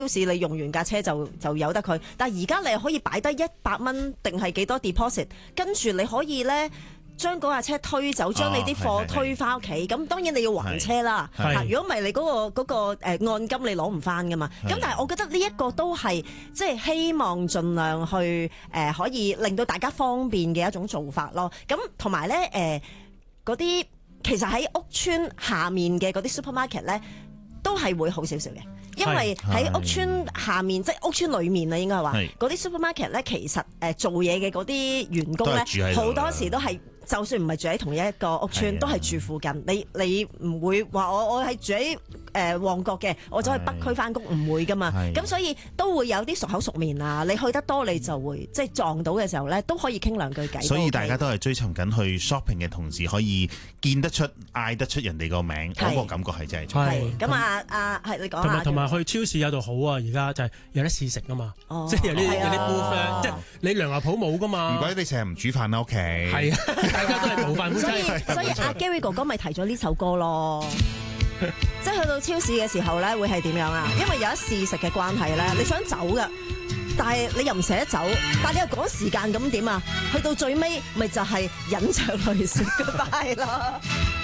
市你用完架車就由得佢，但係而家你可以擺低100蚊定係幾多 deposit， 跟住你可以咧將嗰架車推走，將你啲貨推翻屋企。咁當然你要還車啦。如果唔係你嗰個按金你攞唔翻噶嘛。咁但係我覺得呢一個都係即係希望盡量去可以令到大家方便嘅一種做法咯。咁同埋咧嗰啲其實喺屋村下面嘅嗰啲 supermarket 咧都係會好少少嘅。因為喺屋村下面，即係屋村裏面啊，應該係話嗰啲 supermarket 咧，其實做嘢嘅嗰啲員工咧，好多時都係。就算唔係住喺同一個屋村，都係住附近。你唔會話我係住喺旺角嘅，我走去北區翻工，唔會噶嘛。咁所以都會有啲熟口熟面啊。你去得多，你就會即係撞到嘅時候咧，都可以傾兩句偈。 所以大家都係追尋緊去 shopping 嘅同時，可以見得出、嗌得出人哋個名，嗰個感覺係真係錯。 係咁係你講下。 同埋去超市有度好啊！而家就係有得試食啊嘛，即係有啲 booth，即係你涼牙鋪冇噶嘛。 唔怪得你成日唔煮飯喺屋企。係啊。 大家都係冇飯夫妻， 所以阿 Gary 哥哥咪提咗呢首歌咯，即係去到超市嘅時候咧，會係點樣啊？因為有一試食嘅關係咧，你想走噶，但係你又唔捨得走，但係你又趕時間咁點啊？去到最尾咪就係忍着淚說拜咯。